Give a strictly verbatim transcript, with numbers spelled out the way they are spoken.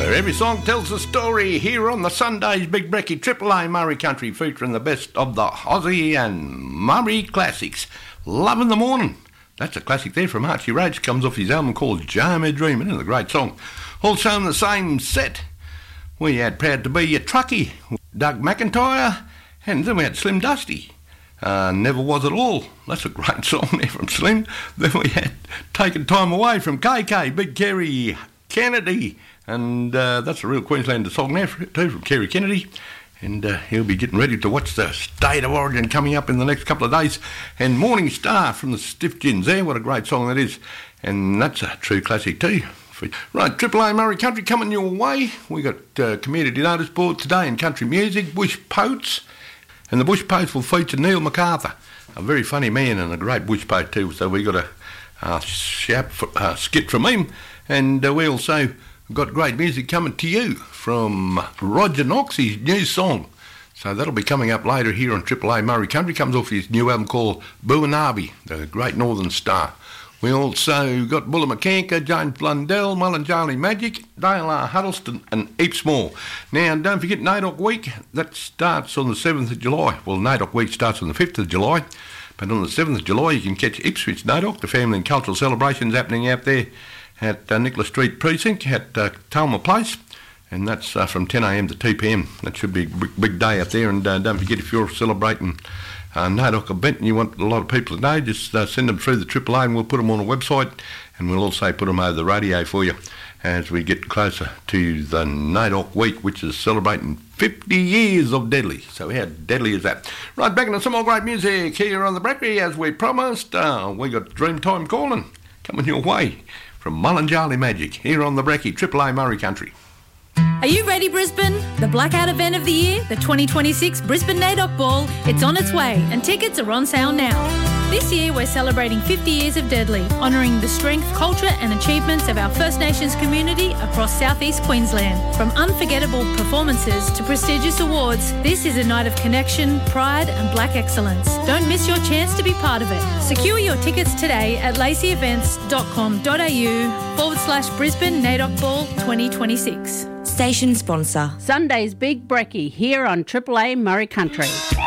where every song tells a story, here on the Sunday's Big Brekkie Triple A Murray Country, featuring the best of the Aussie and Murray classics. Love in the Morning. That's a classic there from Archie Rhodes. Comes off his album called Jamie Dreamin', and a great song. Also in the same set, we had Proud to Be Your Truckie, Doug McIntyre, and then we had Slim Dusty. Uh, Never Was At All. That's a great song there from Slim. Then we had Taking Time Away from K K, Big Kerry Kennedy. And uh, that's a real Queenslander song there too, from Kerry Kennedy. And uh, he'll be getting ready to watch the State of Origin coming up in the next couple of days. And Morning Star from the Stiff Gins there. What a great song that is. And that's a true classic too. Right, Triple A Murray Country coming your way. We got uh, community notice board today in country music, Bush Poets. And the Bush Poets will feature Neil MacArthur, a very funny man and a great bush poet too. So we got a uh, shout for, uh, skit from him. And uh, we also got great music coming to you from Roger Knox's new song. So that'll be coming up later here on Triple A Murray Country. Comes off his new album called Buanabi, the Great Northern Star. We also got Bulla McCanker, James Blundell, Mullinjali Magic, Dale R. Huddleston and heaps more. Now, don't forget N A I D O C Week. That starts on the seventh of July. Well, N A I D O C Week starts on the fifth of July. But on the seventh of July, you can catch Ipswich N A I D O C, the family and cultural celebrations happening out there at uh, Nicholas Street Precinct at uh, Talma Place. And that's uh, from ten a m to two p m. That should be a big, big day up there. And uh, don't forget, if you're celebrating Uh, N A I D O C event and you want a lot of people to know, just uh, send them through the Triple A and we'll put them on the website, and we'll also put them over the radio for you as we get closer to the N A I D O C Week, which is celebrating fifty years of Deadly. So how deadly is that? Right, back into some more great music here on the Brekkie, as we promised. Uh, we got Dreamtime Calling coming your way from Mullinjali Magic here on the Brekkie, Triple A Murray Country. Are you ready, Brisbane? The blackout event of the year, the twenty twenty-six Brisbane N A I D O C Ball, it's on its way and tickets are on sale now. This year we're celebrating fifty years of Deadly, honouring the strength, culture and achievements of our First Nations community across southeast Queensland. From unforgettable performances to prestigious awards, this is a night of connection, pride and black excellence. Don't miss your chance to be part of it. Secure your tickets today at laceyevents.com.au forward slash Brisbane N A I D O C Ball twenty twenty-six. Station sponsor. Sunday's Big Brekkie here on Triple A Murray Country.